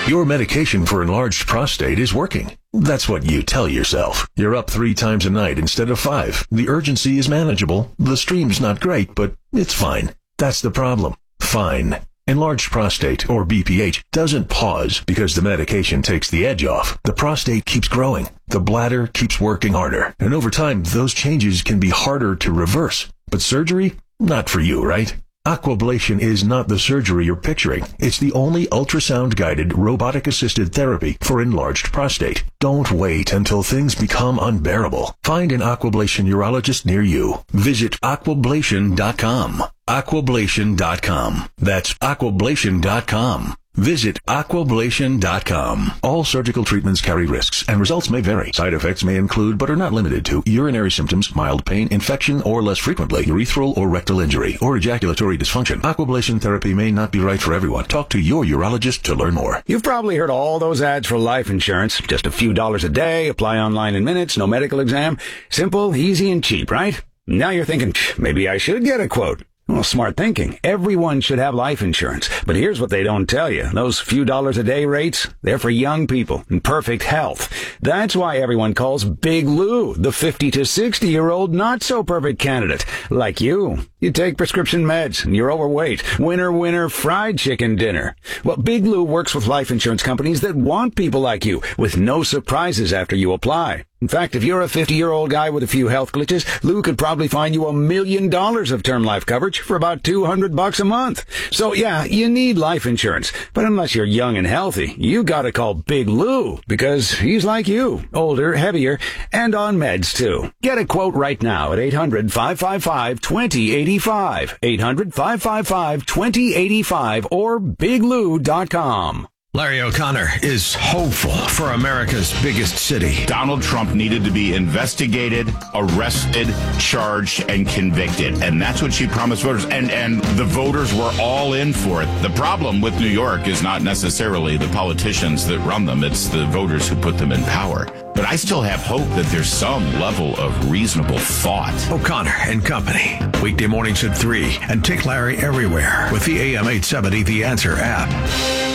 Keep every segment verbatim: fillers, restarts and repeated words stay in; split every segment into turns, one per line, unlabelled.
Your medication for enlarged prostate is working. That's what you tell yourself. You're up three times a night instead of five. The urgency is manageable. The stream's not great, but it's fine. That's the problem. Fine. Enlarged prostate, or B P H, doesn't pause because the medication takes the edge off. The prostate keeps growing. The bladder keeps working harder. And over time, those changes can be harder to reverse. But surgery? Not for you, right? Aquablation is not the surgery you're picturing. It's the only ultrasound-guided, robotic-assisted therapy for enlarged prostate. Don't wait until things become unbearable. Find an Aquablation urologist near you. Visit aquablation dot com. aquablation dot com. That's aquablation dot com. Visit aquablation dot com. All surgical treatments carry risks, and results may vary. Side effects may include, but are not limited to, urinary symptoms, mild pain, infection, or less frequently, urethral or rectal injury, or ejaculatory dysfunction. Aquablation therapy may not be right for everyone. Talk to your urologist to learn more.
You've probably heard all those ads for life insurance. Just a few dollars a day, apply online in minutes, no medical exam. Simple, easy, and cheap, right? Now you're thinking, maybe I should get a quote. Well, smart thinking. Everyone should have life insurance. But here's what they don't tell you. Those few dollars a day rates, they're for young people in perfect health. That's why everyone calls Big Lou the fifty to sixty year old not so perfect candidate. Like you. You take prescription meds and you're overweight. Winner, winner, fried chicken dinner. Well, Big Lou works with life insurance companies that want people like you with no surprises after you apply. In fact, if you're a fifty-year-old guy with a few health glitches, Lou could probably find you a million dollars of term life coverage for about two hundred bucks a month. So yeah, you need life insurance. But unless you're young and healthy, you gotta call Big Lou because he's like you, older, heavier, and on meds too. Get a quote right now at eight hundred, five five five, two zero eight five. eight hundred, five five five, two zero eight five or big lou dot com.
Larry O'Connor is hopeful for America's biggest city.
Donald Trump needed to be investigated, arrested, charged, and convicted. And that's what she promised voters. And, and the voters were all in for it. The problem with New York is not necessarily the politicians that run them. It's the voters who put them in power. But I still have hope that there's some level of reasonable thought.
O'Connor and Company. Weekday mornings at three. And take Larry everywhere with the A M eight seventy The Answer app.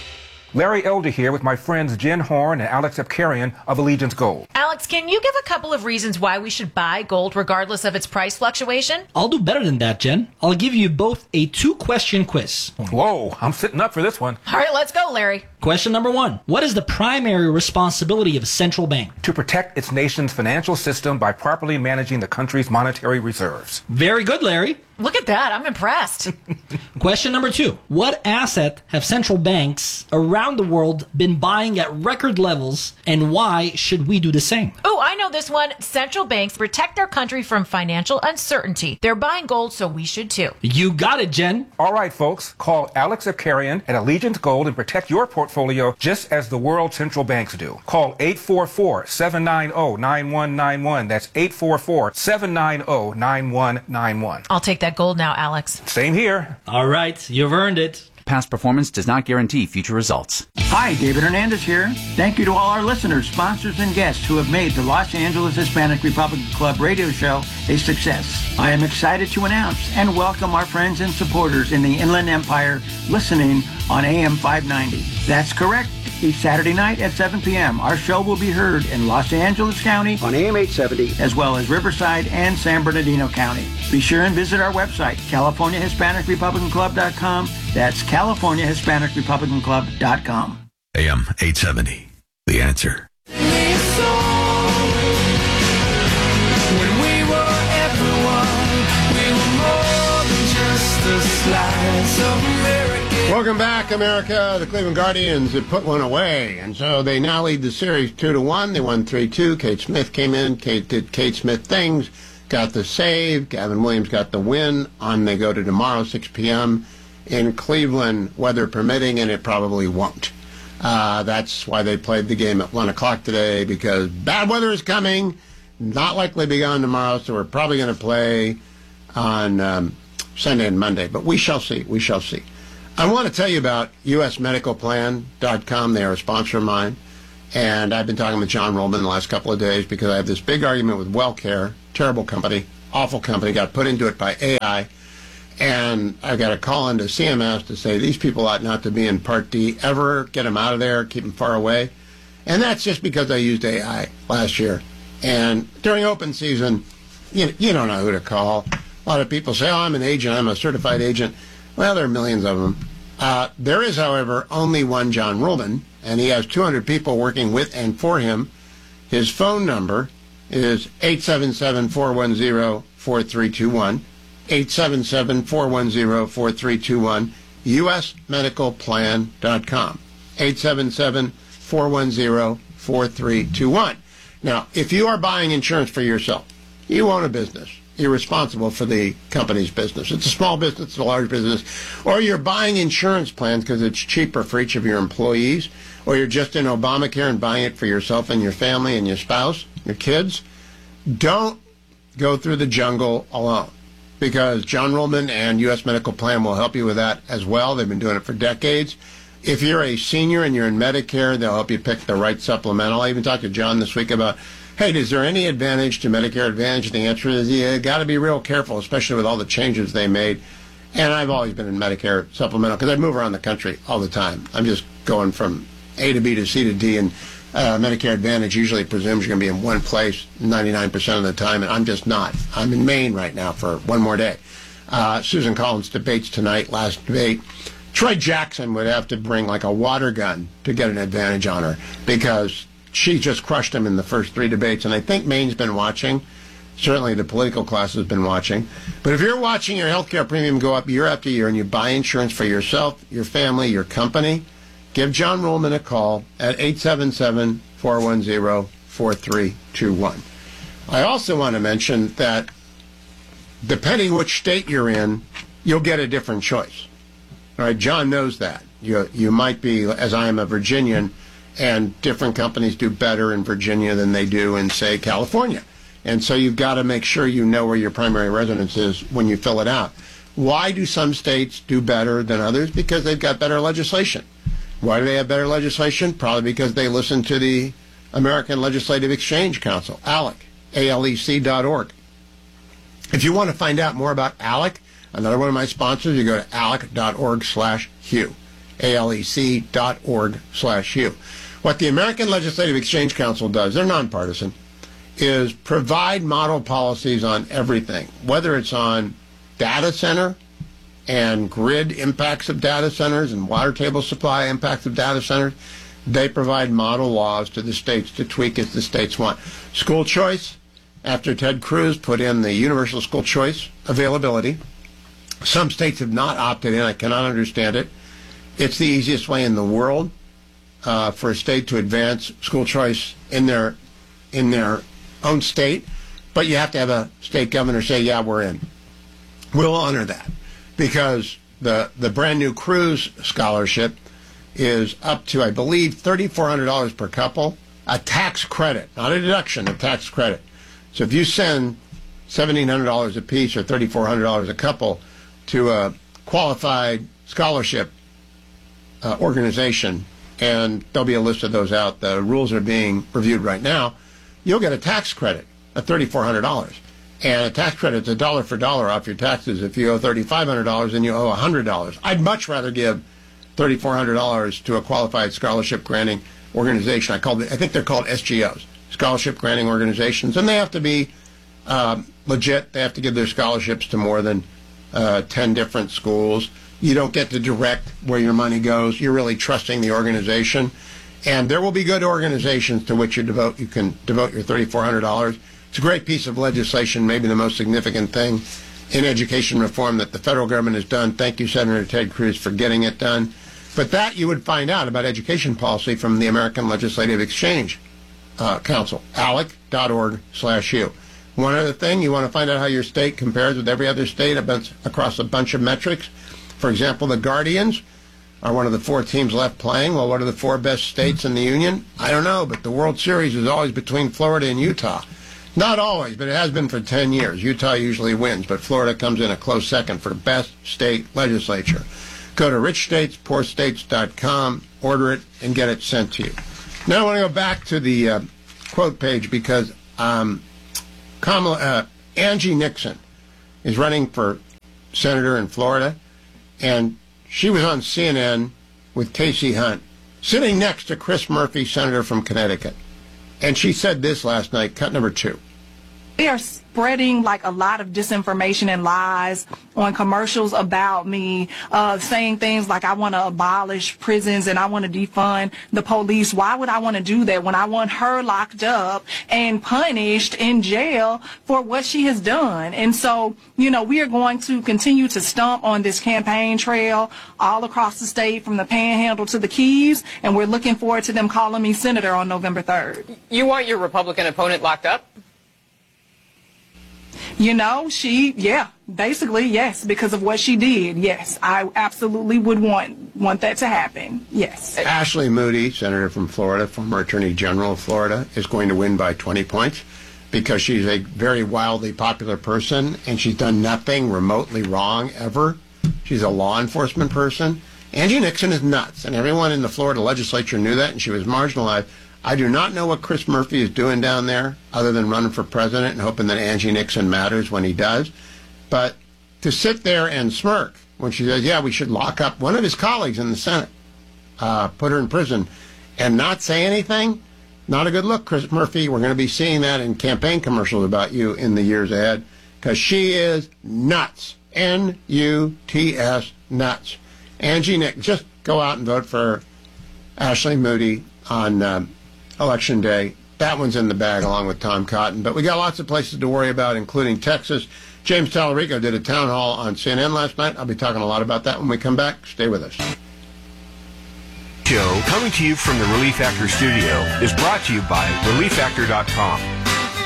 Larry Elder here with my friends Jen Horn and Alex Epkarian of Allegiance Gold.
Alex, can you give a couple of reasons why we should buy gold regardless of its price fluctuation?
I'll do better than that, Jen. I'll give you both a two-question quiz.
Whoa, I'm sitting up for this one.
All right, let's go, Larry.
Question number one. What is the primary responsibility of a central bank?
To protect its nation's financial system by properly managing the country's monetary reserves.
Very good, Larry.
Look at that. I'm impressed.
Question number two. What asset have central banks around the world been buying at record levels, and why should we do the same?
Oh, I know this one. Central banks protect their country from financial uncertainty. They're buying gold, so we should too.
You got it, Jen.
All right, folks. Call Alex Epkarian at Allegiance Gold and protect your portfolio just as the world central banks do. Call eight four four, seven nine zero, nine one nine one. That's eight four four, seven nine zero, nine one nine one.
I'll take that gold now, Alex.
Same here.
All right, you've earned it.
Past performance does not guarantee future results.
Hi, David Hernandez here. Thank you to all our listeners, sponsors, and guests who have made the Los Angeles Hispanic Republican Club radio show a success. I am excited to announce and welcome our friends and supporters in the Inland Empire listening on A M five ninety. That's correct. Each Saturday night at seven p.m., our show will be heard in Los Angeles County on A M eight seventy, as well as Riverside and San Bernardino County. Be sure and visit our website, California Hispanic Republican Club dot com. That's California Hispanic Republican Club dot com.
A M eight seventy, The Answer.
Welcome back, America. The Cleveland Guardians had put one away, and so they now lead the series two to one. They won three two. Kate Smith came in. Kate did Kate Smith things, got the save. Gavin Williams got the win. On they go to tomorrow, six p.m. in Cleveland, weather permitting, and it probably won't. Uh, that's why they played the game at one o'clock today, because bad weather is coming. Not likely to be gone tomorrow, so we're probably going to play on um, Sunday and Monday. But we shall see. We shall see. I want to tell you about U S medical plan dot com. They are a sponsor of mine. And I've been talking with John Rollman the last couple of days because I have this big argument with WellCare. Terrible company. Awful company. Got put into it by A I. And I got a call into C M S to say these people ought not to be in Part D ever. Get them out of there. Keep them far away. And that's just because I used A I last year. And during open season, you, you don't know who to call. A lot of people say, oh, I'm an agent. I'm a certified agent. Well, there are millions of them. Uh, there is, however, only one John Ruhlman, and he has two hundred people working with and for him. His phone number is eight seven seven, four one zero, four three two one. eight seven seven, four one zero, four three two one, U S medical plan dot com. eight seven seven, four one zero, four three two one. Now, if you are buying insurance for yourself, you own a business. You're responsible for the company's business. It's a small business, it's a large business. Or you're buying insurance plans because it's cheaper for each of your employees. Or you're just in Obamacare and buying it for yourself and your family and your spouse, your kids. Don't go through the jungle alone, because John Ruhlman and U S Medical Plan will help you with that as well. They've been doing it for decades. If you're a senior and you're in Medicare, they'll help you pick the right supplemental. I even talked to John this week about, hey, is there any advantage to Medicare Advantage? The answer is, yeah, got to be real careful, especially with all the changes they made. And I've always been in Medicare supplemental because I move around the country all the time. I'm just going from A to B to C to D, and uh, Medicare Advantage usually presumes you're going to be in one place ninety-nine percent of the time, and I'm just not. I'm in Maine right now for one more day. Uh, Susan Collins debates tonight, last debate. Troy Jackson would have to bring like a water gun to get an advantage on her because she just crushed him in the first three debates, and I think Maine's been watching. Certainly the political class has been watching. But if you're watching your health care premium go up year after year and you buy insurance for yourself, your family, your company, give John Ruhlman a call at eight seven seven, four one zero, four three two one. I also want to mention that depending which state you're in, you'll get a different choice. All right, John knows that. You, you might be, as I am, a Virginian, and different companies do better in Virginia than they do in, say, California. And so you've got to make sure you know where your primary residence is when you fill it out. Why do some states do better than others? Because they've got better legislation. Why do they have better legislation? Probably because they listen to the American Legislative Exchange Council, ALEC, A L E C dot org. If you want to find out more about ALEC, another one of my sponsors, you go to alec dot org slash Hugh, A L E C dot org slash Hugh. What the American Legislative Exchange Council does, they're nonpartisan, is provide model policies on everything, whether it's on data center and grid impacts of data centers and water table supply impacts of data centers. They provide model laws to the states to tweak as the states want. School choice, after Ted Cruz put in the universal school choice availability, some states have not opted in. I cannot understand it. It's the easiest way in the world uh, for a state to advance school choice in their in their own state, but you have to have a state governor say, yeah, we're in. We'll honor that, because the the brand new Cruz scholarship is up to, I believe, three thousand four hundred dollars per couple, a tax credit, not a deduction, a tax credit. So if you send one thousand seven hundred dollars a piece or three thousand four hundred dollars a couple to a qualified scholarship uh, organization, and there'll be a list of those out, the rules are being reviewed right now, you'll get a tax credit of three thousand four hundred dollars. And a tax credit's a dollar for dollar off your taxes. If you owe three thousand five hundred dollars and you owe one hundred dollars, I'd much rather give three thousand four hundred dollars to a qualified scholarship granting organization. I call it, I think they're called S G Os, scholarship granting organizations, and they have to be um, legit. They have to give their scholarships to more than uh, ten different schools. You don't get to direct where your money goes. You're really trusting the organization, and there will be good organizations to which you devote. You can devote your three thousand four hundred dollars. It's a great piece of legislation, maybe the most significant thing in education reform that the federal government has done. Thank you, Senator Ted Cruz, for getting it done. But that you would find out about education policy from the American Legislative Exchange uh, Council, alec dot org slash U. One other thing, you want to find out how your state compares with every other state across a bunch of metrics. For example, the Guardians are one of the four teams left playing. Well, what are the four best states in the union? I don't know, but the World Series is always between Florida and Utah. Not always, but it has been for ten years. Utah usually wins, but Florida comes in a close second for best state legislature. Go to rich states poor states dot com, order it, and get it sent to you. Now I want to go back to the uh, quote page because um, Kamala, uh, Angie Nixon is running for senator in Florida, and she was on C N N with Casey Hunt, sitting next to Chris Murphy, senator from Connecticut. And she said this last night, cut number two.
They are spreading like a lot of disinformation and lies on commercials about me, uh, saying things like I want to abolish prisons and I want to defund the police. Why would I want to do that when I want her locked up and punished in jail for what she has done? And so, you know, we are going to continue to stomp on this campaign trail all across the state from the Panhandle to the Keys, and we're looking forward to them calling me senator on November third.
You want your Republican opponent locked up?
You know, she, yeah, basically, yes, because of what she did. Yes, I absolutely would want want that to happen. Yes.
Ashley Moody, senator from Florida, former attorney general of Florida, is going to win by twenty points because she's a very wildly popular person and she's done nothing remotely wrong ever. She's a law enforcement person. Angie Nixon is nuts, and everyone in the Florida legislature knew that, and she was marginalized. I do not know what Chris Murphy is doing down there other than running for president and hoping that Angie Nixon matters when he does. But to sit there and smirk when she says, yeah, we should lock up one of his colleagues in the Senate, uh, put her in prison, and not say anything, not a good look, Chris Murphy. We're going to be seeing that in campaign commercials about you in the years ahead because she is nuts. N U T S, nuts. Angie Nixon, just go out and vote for Ashley Moody on um, Election Day. That one's in the bag along with Tom Cotton. But we got lots of places to worry about, including Texas. James Tallarico did a town hall on C N N last night. I'll be talking a lot about that when we come back. Stay with us.
Show coming to you from the Relief Factor studio is brought to you by relief factor dot com.